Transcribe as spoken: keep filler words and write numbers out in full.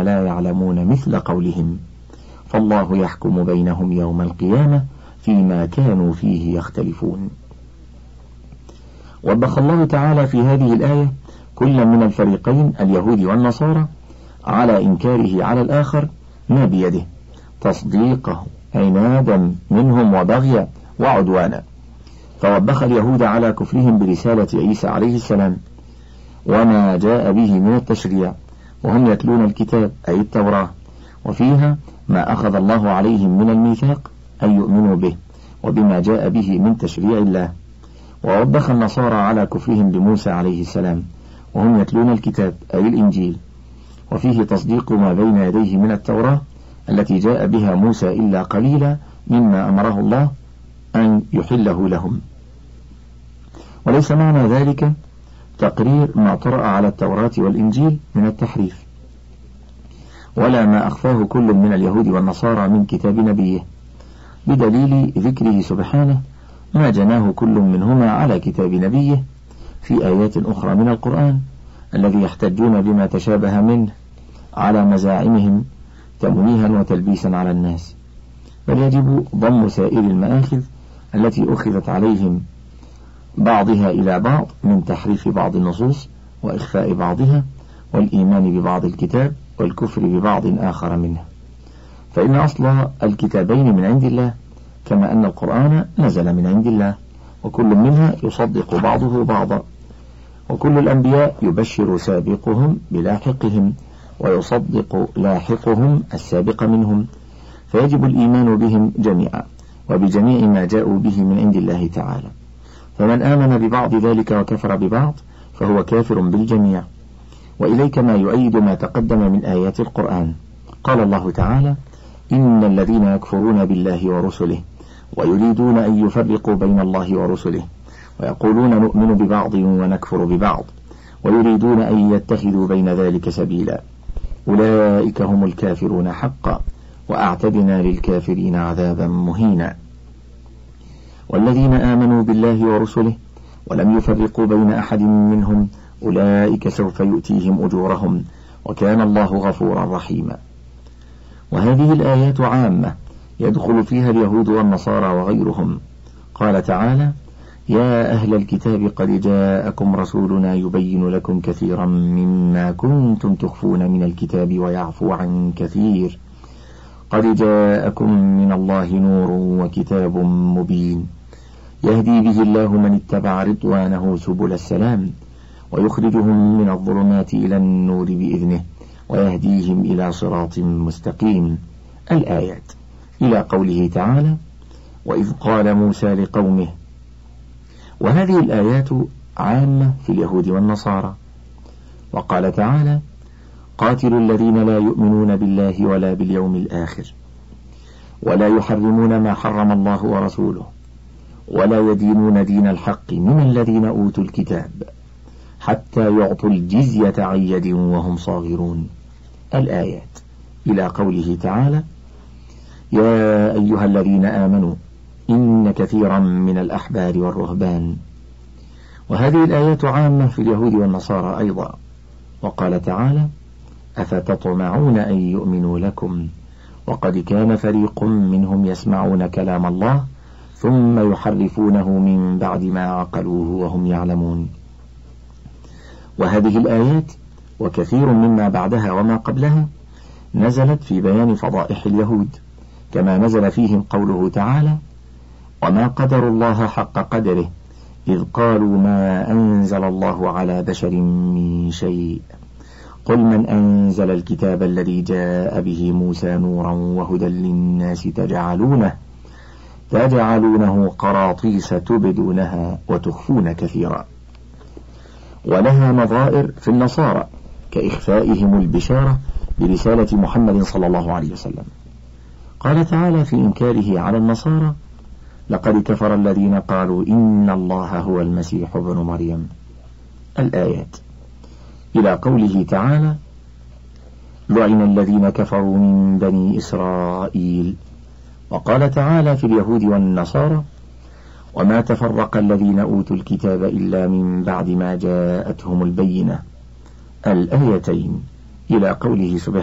لا يعلمون مثل قولهم، فالله يحكم بينهم يوم القيامة فيما كانوا فيه يختلفون. وبخ الله تعالى في هذه الآية كل من الفريقين اليهود والنصارى على إنكاره على الآخر ما بيده تصديقه عنادا منهم وبغيا وعدوانا، فوبخ اليهود على كفرهم برسالة عيسى عليه السلام وما جاء به من التشريع، وهم يتلون الكتاب أي التوراة، وفيها ما أخذ الله عليهم من الميثاق أن يؤمنوا به وبما جاء به من تشريع الله. ووبخ النصارى على كفرهم بموسى عليه السلام وهم يتلون الكتاب أي الإنجيل، وفيه تصديق ما بين يديه من التوراة التي جاء بها موسى إلا قليلا مما أمره الله أن يحله لهم. وليس معنى ذلك تقرير ما طرأ على التوراة والإنجيل من التحريف، ولا ما أخفاه كل من اليهود والنصارى من كتاب نبيه، بدليل ذكره سبحانه ما جناه كل منهما على كتاب نبيه في آيات أخرى من القرآن الذي يحتجون بما تشابه منه على مزاعمهم تمويها وتلبيسا على الناس، بل يجب ضم سائر المآخذ التي أخذت عليهم بعضها إلى بعض من تحريف بعض النصوص وإخفاء بعضها والإيمان ببعض الكتاب والكفر ببعض آخر منه، فإن أصل الكتابين من عند الله كما أن القرآن نزل من عند الله، وكل منها يصدق بعضه بعضا، وكل الأنبياء يبشر سابقهم بلاحقهم ويصدق لاحقهم السابق منهم، فيجب الإيمان بهم جميعا وبجميع ما جاءوا به من عند الله تعالى، فمن آمن ببعض ذلك وكفر ببعض فهو كافر بالجميع. وإليك ما يؤيد ما تقدم من آيات القرآن. قال الله تعالى: إن الذين يكفرون بالله ورسله ويريدون أن يفرقوا بين الله ورسله ويقولون نؤمن ببعض ونكفر ببعض ويريدون أن يتخذوا بين ذلك سبيلا أولئك هم الكافرون حقا وأعتدنا للكافرين عذابا مهينا. والذين آمنوا بالله ورسله ولم يفرقوا بين أحد منهم أولئك سوف يؤتيهم أجورهم وكان الله غفورا رحيما. وهذه الآيات عامة يدخل فيها اليهود والنصارى وغيرهم. قال تعالى: يا أهل الكتاب قد جاءكم رسولنا يبين لكم كثيرا مما كنتم تخفون من الكتاب ويعفو عن كثير قد جاءكم من الله نور وكتاب مبين يهدي به الله من اتبع رضوانه سبل السلام ويخرجهم من الظلمات إلى النور بإذنه ويهديهم إلى صراط مستقيم. الآيات إلى قوله تعالى: وإذ قال موسى لقومه. وهذه الآيات عامة في اليهود والنصارى. وقال تعالى: قاتلوا الذين لا يؤمنون بالله ولا باليوم الآخر ولا يحرمون ما حرم الله ورسوله ولا يدينون دين الحق من الذين أوتوا الكتاب حتى يعطوا الجزية عن يد وهم صاغرون. الآيات إلى قوله تعالى: يا أيها الذين آمنوا إن كثيرا من الأحبار والرهبان. وهذه الآيات عامة في اليهود والنصارى أيضا. وقال تعالى: أفتطمعون أن يؤمنوا لكم وقد كان فريق منهم يسمعون كلام الله ثم يحرفونه من بعد ما عقلوه وهم يعلمون. وهذه الآيات وكثير مما بعدها وما قبلها نزلت في بيان فضائح اليهود، كما نزل فيهم قوله تعالى: وما قدروا الله حق قدره إذ قالوا ما أنزل الله على بشر من شيء قل من أنزل الكتاب الذي جاء به موسى نورا وهدى للناس تجعلونه تجعلونه قراطيس تبدونها وتخفون كثيرا. ولها نظائر في النصارى كإخفائهم البشارة برسالة محمد صلى الله عليه وسلم. قال تعالى في إنكاره على النصارى: لقد كفر الذين قالوا إن الله هو المسيح ابن مريم. الآيات إلى قوله تعالى: لعن الذين كفروا من بني إسرائيل. وقال تعالى في اليهود والنصارى: وما تفرق الذين أوتوا الكتاب إلا من بعد ما جاءتهم البينة. الآيتين إلى قوله سبحانه